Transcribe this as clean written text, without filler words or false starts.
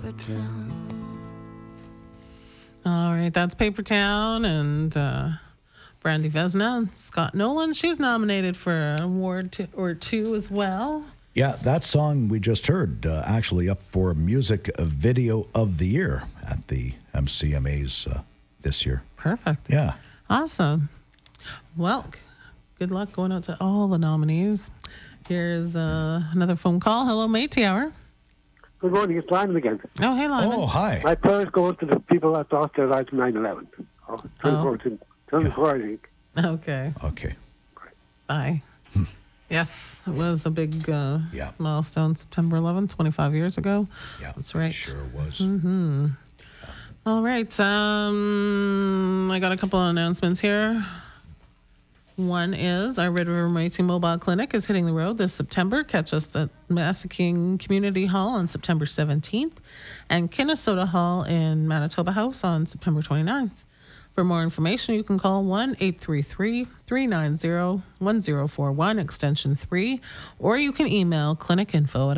All right, that's Paper Town and Brandy Vesna. Scott Nolan, she's nominated for an award or two as well. Yeah, that song we just heard actually up for Music Video of the Year at the MCMAs this year. Perfect. Yeah. Awesome. Well, good luck going out to all the nominees. Here's another phone call. Hello, Métis Hour. Good morning, it's Lyman again. Oh, hey, Lyman. Oh, hi. My prayers go to the people that lost their lives in 9/11. 24, I think. Okay. Okay. Bye. Yes, it was a big Yeah. milestone, September 11th, 25 years ago. Yeah, That's right. Sure was. All right. I got a couple of announcements here. One is our Red River Métis Mobile Clinic is hitting the road this September. Catch us at Mafeking Community Hall on September 17th and Kinnesota Hall in Manitoba House on September 29th. For more information, you can call 1-833-390-1041, extension 3, or you can email clinicinfo